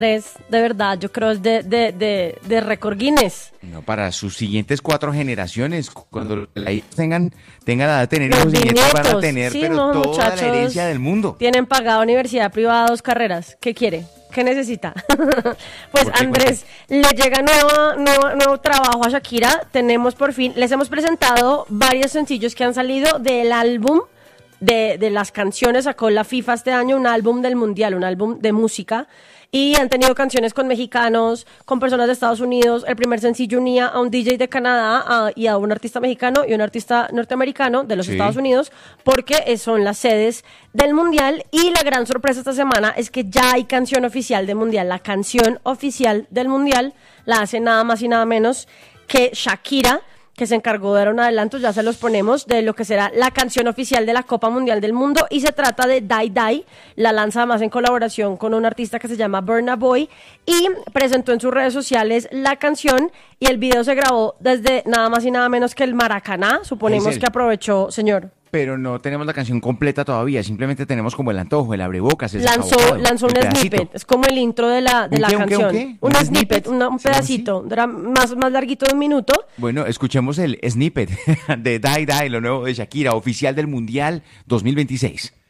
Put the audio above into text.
de verdad, yo creo es de récord Guinness. No, para sus siguientes 4 generaciones, cuando tengan la edad de tener hijos y Los nietos, van a bisnietos. tener Sí, pero no, toda muchachos, la herencia del mundo. Tienen pagada universidad privada 2 carreras. ¿Qué quiere? ¿Qué necesita? Pues ¿Por qué? Andrés, le llega nuevo trabajo a Shakira. Tenemos por fin, les hemos presentado varios sencillos que han salido del álbum de las canciones. Sacó la FIFA este año un álbum del mundial, un álbum de música. Y han tenido canciones con mexicanos, con personas de Estados Unidos. El primer sencillo unía a un DJ de Canadá y a un artista mexicano y un artista norteamericano de los Sí. Estados Unidos, porque son las sedes del Mundial. Y la gran sorpresa esta semana es que ya hay canción oficial del Mundial. La canción oficial del Mundial la hace nada más y nada menos que Shakira, que se encargó de dar un adelanto, ya se los ponemos, de lo que será la canción oficial de la Copa Mundial del Mundo, y se trata de Die Die. La lanza además en colaboración con un artista que se llama Burna Boy, y presentó en sus redes sociales la canción, y el video se grabó desde nada más y nada menos que el Maracaná. Suponemos Hazel. que aprovechó, señor. Pero no tenemos la canción completa todavía, simplemente tenemos como el antojo, el abrebocas, el Lanzó desabocado, un el pedacito. snippet, es como el intro de la ¿Un qué, un qué, un canción. qué? Un ¿Un snippet, snippet? un ¿Se llama pedacito, era más larguito de un minuto. Bueno, escuchemos el snippet de Die Die, lo nuevo de Shakira, oficial del Mundial 2026.